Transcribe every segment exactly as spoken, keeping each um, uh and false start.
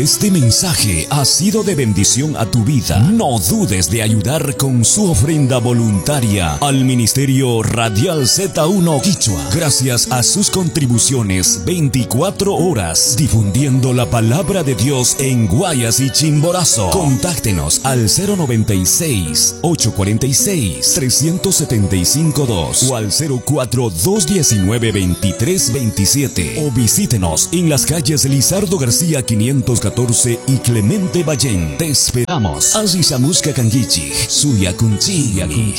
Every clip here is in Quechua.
Este mensaje ha sido de bendición a tu vida. No dudes de ayudar con su ofrenda voluntaria al Ministerio Radial Z uno Quichua. Gracias a sus contribuciones, veinticuatro horas difundiendo la palabra de Dios en Guayas y Chimborazo. Contáctenos al cero noventa y seis, ochocientos cuarenta y seis, trescientos setenta y cinco dos o al cero cuatro dos diecinueve veintitrés veintisiete o visítenos en las calles Lizardo García quinientos catorce y Clemente Ballén. Te esperamos. Azizamuska Kangichi, Suya Kunchi Yami.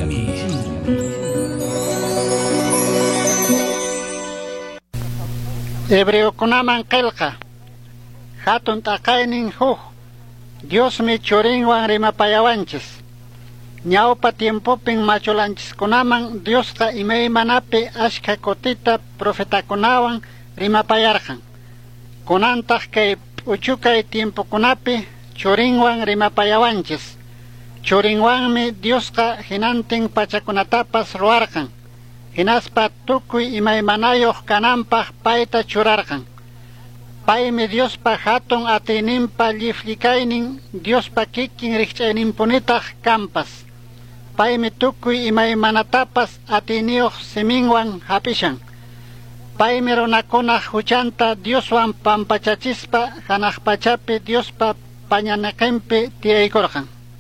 Hebreo kunaman kelka. Hatun takainin hu. Dios me choringwan rimapayawanchis. Ñawpa tiempopin macholanchis kunaman Dios ka imei manape ashka kotita profetakunawan rimapayarjan. Kunantaq kay uchukay tiempo kunapi choringwan rimapayawanchis. Choringwanmi Dioska hinantin pachakunatapas ruarkan. Hinaspa tukuy imaymanayoq kananpaq payta churarkan. Paymi Diospa hatun atininpa llifllikaynin Diospa kikin rikch'ayninpunitaq kampas. Paymi tukuy imaymanatapas atiniyoq siminwan hapishan. Paymi runakunaq huchanta Dioswan pampachachispa hanaq pachapi Diospa pañanaqinpi tiyaykurqan.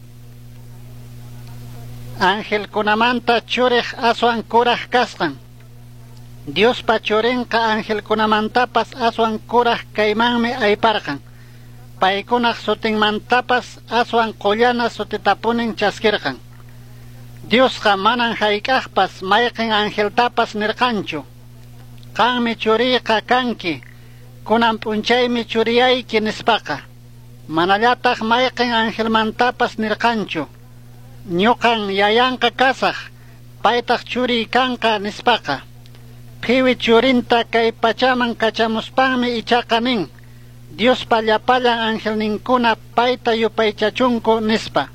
Angelkunamanta churiq aswan kuraq kasqan. Diospa churinqa angelkunamantapas aswan kuraq kaymanmi ayparqan. Paykunaq sutinmantapas aswan qullana sutitapunin chaskirqan. Diosqa manan hayk'aqpas mayqin angeltapas nirqanchu. Qanmi churiyqa kanki, kunan p'unchaymi churiyayki nispaqa. Manallataq mayqin angelmantapas nirqanchu. Ñuqan yayanqa kasaq, paytaq churiy kanqa nispaqa. Phiwi churinta kay pachaman kachamuspanmi ichaqa nin, Diospa llapallan angelninkuna payta yupaychachunku nispa.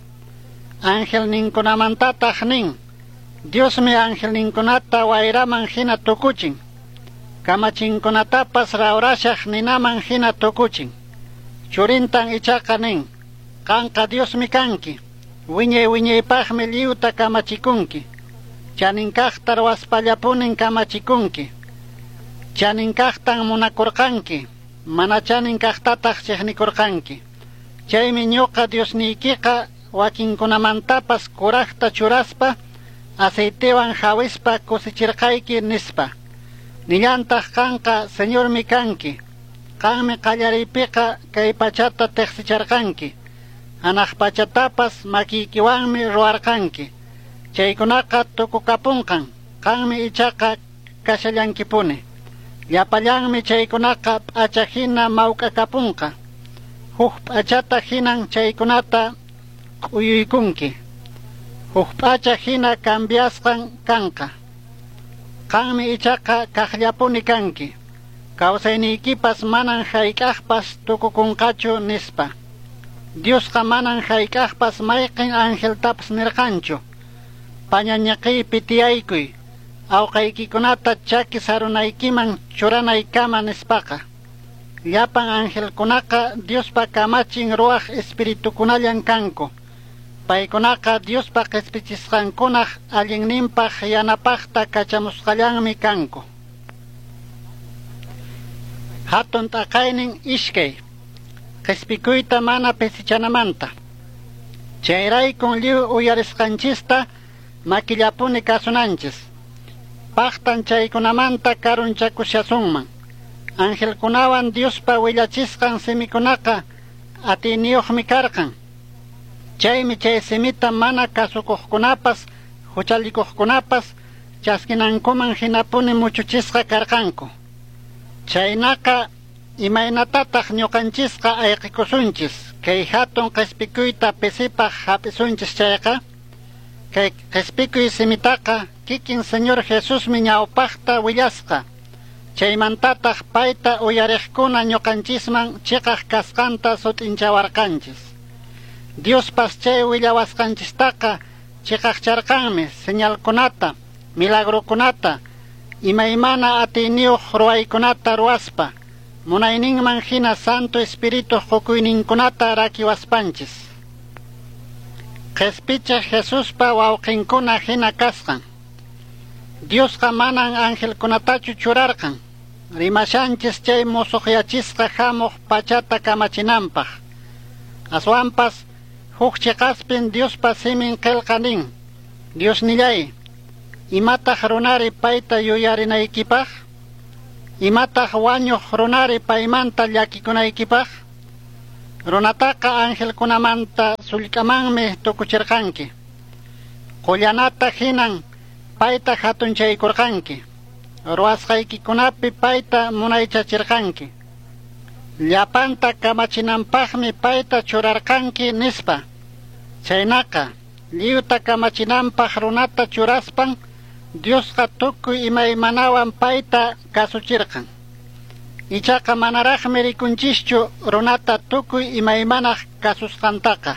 Angelninkunamantataq nin, Diosmi angelninkunata wayraman hina tukuchin. Kamachinkunatapas rawrashaq ninaman hina tukuchin. Churintan ichaqa nin, qanqa Diosmi kanki, wiñay wiñaypaqmi lliwta kamachikunki. Chaninkaqta ruwaspallapunin kamachikunki. Chaninkaqtan munakurqanki, mana chaninkaqtataq chiqnikurqanki. Chaymi ñuqa Diosniykiqa wakinkunamantapas kuraqta churaspa, aceitewan hawispa kusichirqayki nispa. Nillantaq kanqa Señormi kanki, qanmi qallariypiqa kay pachata tiqsicharqanki. Hanaq pachatapas makiykiwanmi ruwarqanki. Chaykunaqa tukukapunqan, qanmi ichaqa kashallankipuni. Llapallanmi chaykunaqa p'acha hina mawk'akapunqa. Huk p'achata hinan chaykunata k'uyuykunki. Huk p'acha hina cambiasqan kanqa. Qanmi ichaqa kaqllapuni kanki. Kawsayniykipas manan hayk'aqpas tukukunqachu nispa. Diosqa manan hayk'aqpas mayqin angeltapas nirqanchu. Pañañaqiypi tiyaykuy, awqaykikunata chaki sarunaykiman churanaykama nispaqa. Llapan angelkunaqa Diospa kamachin ruwaq espiritukunallan kanku. Paykunaqa Diospa q'ispichisqankunaq allinninpaq yanapaqta kachamusqallanmi kanku. Hatun t'aqaynin ishkay, q'ispikuyta mana pisichanamanta. Chayraykun lliw uyarisqanchista makillapuni kasunanchis. Paqtan chaykunamanta karunchakushasunman. Angelkunawan Diospa willachisqan simikunaqa atiniyuqmi karqan. Chaymi chay simita mana kasukuqkunapas, huchalikuqkunapas chaskinankuman hinapuni muchuchisqa karqanku. Chaynaqa imaynatataq ñuqanchisqa ayqikusunchis, kay hatun q'ispikuyta pisipaq hapisunchis chayqa. Kay q'ispikuy simitaqa kikin Señor Jesusmi ñawpaqta willasqa. Chaymantataq payta uyariqkuna ñuqanchisman chiqaq kasqanta sutinchawarqanchis. Diospas chay willawasqanchistaqa chiqaqcharqanmi señalkunata, milagrukunata, imaymana atiniyuq ruwaykunata ruwaspa, munayninman hina Santo Espíritu hukuyninkunata rakiwaspanchis. Qespicha Jesuspa wawqinkuna hina kasqan. Diosqa manan angelkunatachu churarqan. Rimashanchis chay musuqyachisqa hamuq pachata kamachinanpaq. Aswanpas huk chiqaspin Diospa simin qillqanin. Dios nillay, imataq runari payta yuyarinaykipaq? Imataq wañuq runari paymanta llakikunaykipaq? Runataqa angelkunamanta sullk'amanmi tukuchirqanki. Qullanata hinan payta hatunchaykurqanki. Ruwasqaykikunapi payta munaychachirqanki. Llapanta kamachinanpaqmi payta churarqanki nispa. Chaynaqa liwta kamachinanpaq runata churaspan Diosqa tukuy imaymanawan payta kasuchirqan. Ichaqa manaraqmi rikunchischu runata tukuy imaymanaq kasusqantaqa.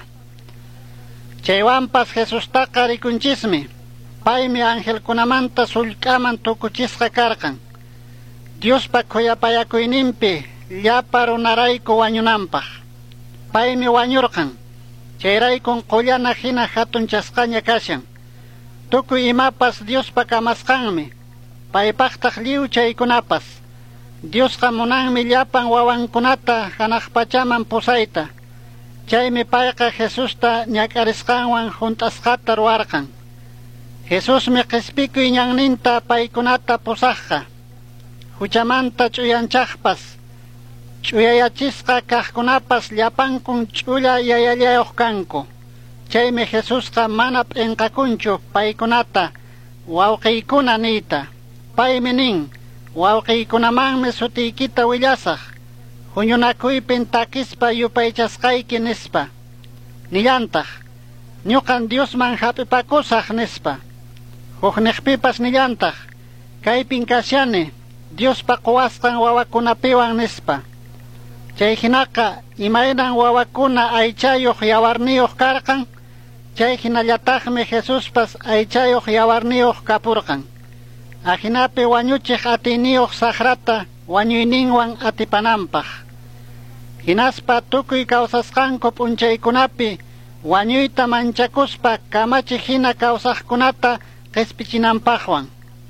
Chaywanpas Jesustaqa rikunchismi. Paymi angelkunamanta sullk'aman tukuchisqa karqan. Diospa khuyapayakuyninpi llapa runarayku wañunanpaq. Paymi wañurqan. Chayraykun qullana hina hatunchasqaña kashan. Tukuy imapas Diospa kamasqanmi. Paypaqtaq lliw chaykunapas. Diosqa munanmi llapan wawankunata hanaq pachaman pusayta. Chaymi payqa Jesusta ñakarisqanwan hunt'asqata ruwarqan. Jesusmi qispikuy ñanninta paykunata pusaqqa. Huchamanta ch'uyanchaqpas. Ch'uyayachisqa kaqkunapas llapankun ch'ulla yayallayuq kanku. Chaymi Jesusqa mana p'inqakunchu paykunata wawqiykuna niyta. Paymi nin, wawqiykunamanmi sutiykita willasaq. Huñunakuypin takispa yupaychasqayki nispa. Nillantaq, ñuqan Diosman hapipakusaq nispa. Hukniqpipas nillantaq, kaypin kasyani, Diospa quwasqan wawakunapiwan nispa. Chay hinaqa imaynan wawakuna aychayuq yawarniyuq karqan, chay hinallataqmi Jesuspas aychayuq yawarniyuq kapurqan. Ahinapi wañuchiq atiniyuq saqrata wañuyninwan atipananpaq. Hinaspa tukuy kawsasqanku p'unchaykunapi wañuyta manchakuspa kamachiq hina kawsaqkunata qhispichinanpaqwan.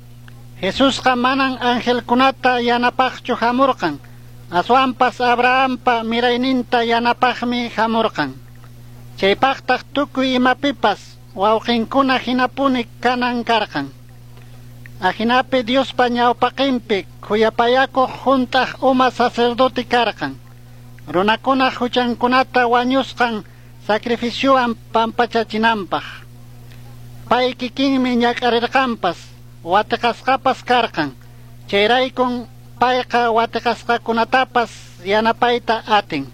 Jesusqa manan angelkunata yanapaqchu hamurqan. Aswanpas Abrahampa mirayninta yanapaqmi hamurqan. Chaypaqtaq tukuy imapipas wawqinkuna hinapuni kanan karqan. Ahinapi Diospa ñawpaqinpi kuyapayakuq huntaq uma sacerdote karqan. Runakuna huchankunata wañusqan sacrificiuwan pampachachinanpaq. Pay kikinmi ñakarirqanpas, watiqasqapas karqan. Chayraykun payqa watiqasqakunatapas yanapayta atin.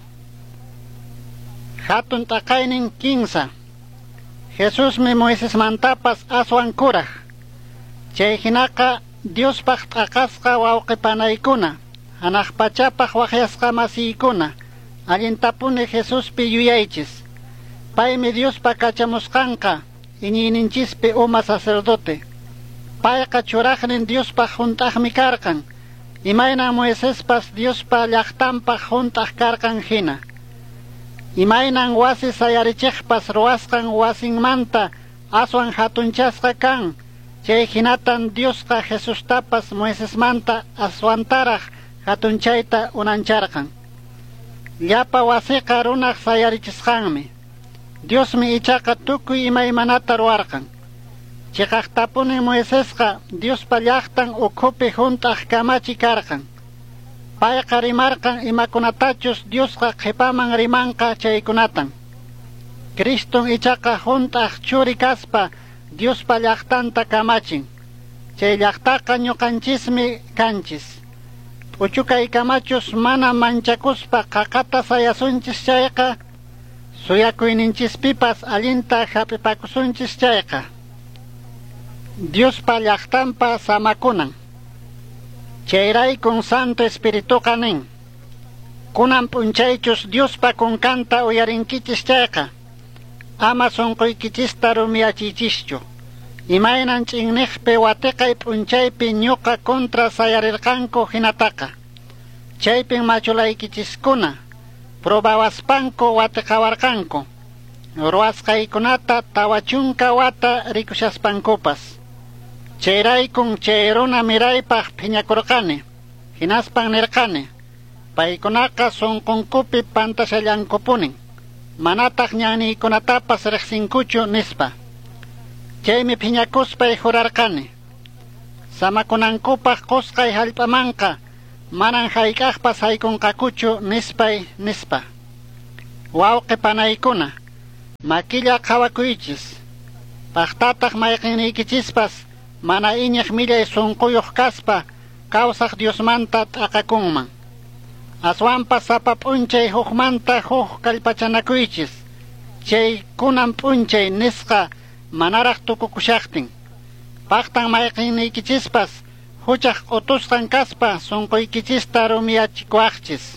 Hatun taqaynin kinsa. Jesusmi Moisesmantapas aswan kuraq. Chay hinaqa Diospaq t'aqasqa wawqipanaykuna, hanaq pachapaq waqyasqa masiykuna, allintapuni Jesuspi yuyaychis. Paymi Diospa kachamusqanqa, iñiyninchispi uma sacerdote. Payqa churaqnin Diospaq huntaqmi karqan, imaynan Moisespas Diospa llaqtanpaq huntaq karqan hina. Imaynan wasi sayarichiqpas ruwasqan wasinmanta aswan hatunchasqa kan, chay hinatan Diosqa Jesustapas Moisesmanta aswantaraq hatunchayta unancharqan. Llapa wasiqa runaq sayarichisqanmi. Diosmi ichaqa tukuy imaymanata ruwarqan. Chiqaqtapuni Moisesqa Diospa llaqtan ukhupi huntaq kamachi karqan. Payqa rimarqan imakunatachus Diosqa qhipaman rimanqa chaykunatan. Criston ichaqa huntaq churi kaspa Diospa llaqtanta kamachin. Chay llaqtaqa ñuqanchismi kanchis. Uchukay kamachus mana manchakuspa qaqata sayasunchis chayqa, suyakuyninchispipas allinta hapipakusunchis chayqa. Diospa llaqtanpa samakunan. Chayraykun Santo Espirituqa nin, kunan p'unchaychus Diospa kunkanta uyarinkichis chayqa. Ama sunquykichista rumiyachichischu. Imaynan ch'inniqpi watiqay p'unchaypi ñuqa kontra sayarirqanku hinataqa. chaypin machulaykichiskuna probawaspanko wataqawarqanku ruwasqaykunata tawachunka wata rikushaspankupas chayraykun chay runa miraypaq phiñakurqani hinaspan nirqani paykunaqa sunqunkupi pantashallankupuni manataq ñaniykunatapas riqsinkuchu nispa chaymi phiñakuspay jurarqani samakunankupaq qusqay hallp'amanqa manan hayk'aqpas haykunqakuchu nispay nispa wawqi panaykuna makilla qhawakuychis paqtataq mayqinniykichispas mana iñiq millay sunquyuq kaspa kawsaq Diosmanta t'aqakunman aswanpas sapa p'unchay hukmanta huk kallpachanakuychis chay kunan p'unchay nisqa manaraq tukukushaqtin paqtan mayqinniykichispas huchaq utusqan kaspa sunquykichista rumiyachikuaqchis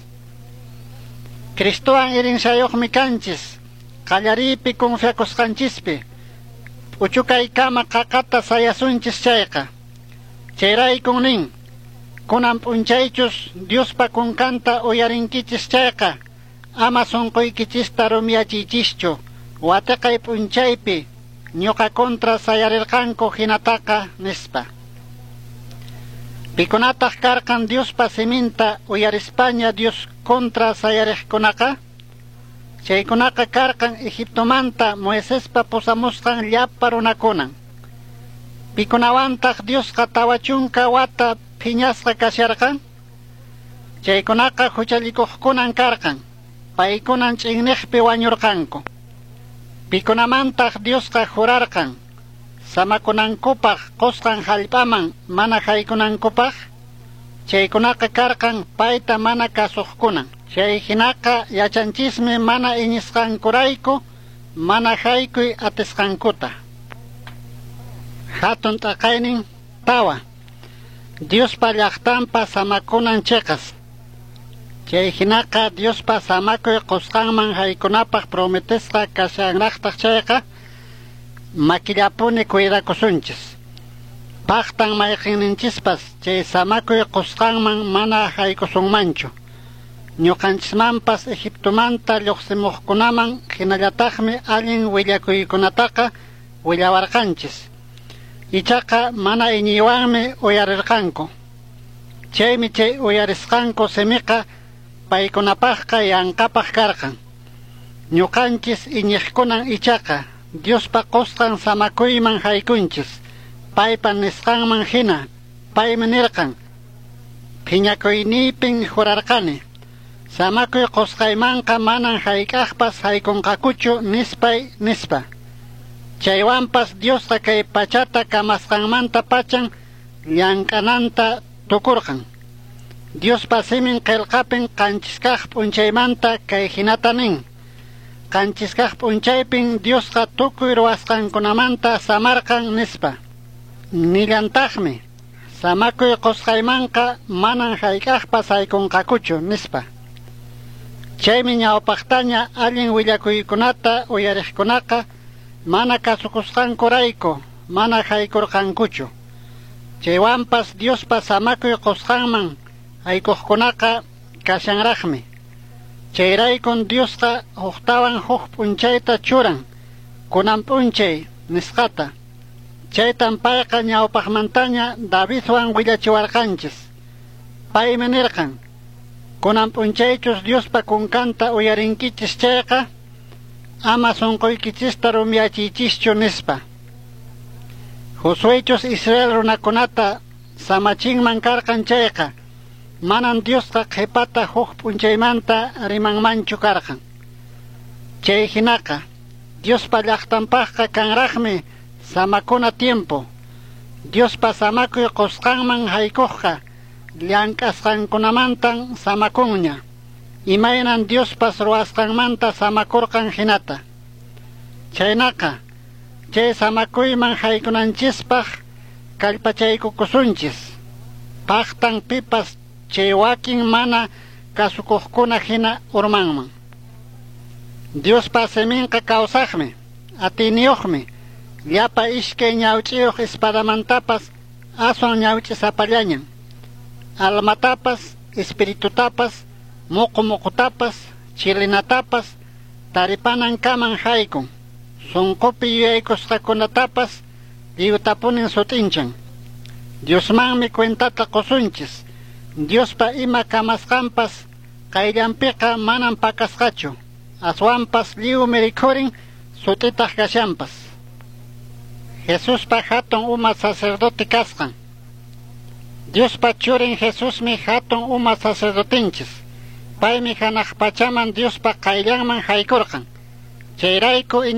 Cristowan irinshayuqmi kanchis qallariypi confiakusqanchispi uchukaykama qaqata sayasunchis chayqa chayraykun nin kunan p'unchaychus Diospa kunkanta uyarinkichis chayqa ama sunquykichista rumiyachiychischu watiqay p'unchaypi ñuqa kontra sayarirqanku hinataqa nispa pikunataq karqan Diospa siminta uyarispaña Dios kontra sayariqkunaqa chaykunaqa karqan Egiptomanta Moisespa pusamusqan llapa runakunan pikunawantaq Diosqa tawachunka wata phiñasqa kasharqan chaykunaqa huchallikuqkunan karqan paykunan ch'inniqpi wañurqanku pikunamantaq Diosqa jurarqan samakunankupaq qusqan hallp'aman mana haykunankupaq chaykunaqa karqan payta mana kasuqkunan chay hinaqa yachanchismi mana iñisqankurayku mana haykuy atisqankuta hatun t'aqaynin tawa Diospa llaqtanpa samakunan chiqas chay hinaqa Diospa samakuy qusqanman haykunapaq prometesqa kashanraqtaq chayqa makillapuni cuidakusunchis paqtan mayqinninchispas chay samakuy qusqanman mana haykusunmanchu ñuqanchismanpas Egiptomanta lluqsimuqkunaman hinallataqmi allin willakuykunataqa willawarqanchis ichaqa mana iñiywanmi uyarirqanku chaymi chay uyarisqanku simiqa paykunapaqqa yanqapaq karqan ñuqanchis iñiqkunan ichaqa Diospa qusqan samakuyman haykunchis paypa nisqanman hina paymi nirqan phiñakuyniypin jurarqani samakuy qusqaymanqa manan hayk'aqpas haykunqakuchu nispay nispa chaywanpas Diosqa kay pachata kamasqanmanta pachan llank'ananta tukurqan Diospa simin qillqapin qanchiskaq p'unchaymanta kay hinata nin qanchiskaq p'unchaypin Diosqa tukuy ruwasqankunamanta samarqan nispa nillantaqmi samakuy qusqaymanqa manan hayk'aqpas haykunqakuchu nispa chaymi ñawpaqtaña allin willakuykunata uyariqkunaqa mana kasukusqankurayku mana haykurqankuchu chaywanpas Diospa samakuy qusqanman haykuqkunaqa kashanraqmi chayraykun Diosqa huqtawan huk p'unchayta churan kunan p'unchay nisqata chaytan payqa ñawpaqmantaña Davidwan willachiwarqanchis paymi nirqan kunan p'unchaychus Diospa kunkanta uyarinkichis chayqa ama sunquykichista rumiyachiychischu nispa Josuechus Israel runakunata samachinman karqan chayqa manan Diosqa qhipata huk p'unchaymanta rimanmanchu karqan chay hinaqa Diospa llaqtanpaqqa kanraqmi samakuna tiempo Diospa samakuy qusqanman haykuqqa llank'asqankunamantan samakunña imaynan Diospas ruwasqanmanta samakurqan hinata chaynaqa chay samakuyman haykunanchispaq kallpachaykukusunchis paqtan pipas chay wakin mana kasukuqkuna hina urmanman Diospa siminqa kawsaqmi atiniyuqmi llapa ishkay ñawch'iyuq espadamantapas aswan ñawch'isapallañan almatapas espiritu-tapas, muqu-muqutapas, chilinatapas, taripanan kaman haykun. Sunqupi yuyaykusqakunatapas liyutapunin sutinchan. Diosmanmi cuentata qusunchis. Diospa ima kamasqanpas qayllanpiqa manan pakasqachu. Aswanpas liu mirikhurin sutitaq kashanpas. Jesuspa hatun uma sacerdote kasqan. Diospa churin Jesusmi hatun uma sacerdotinchis. Paymi hanaq pachaman Diospa qayllanman haykurqan. Chayrayku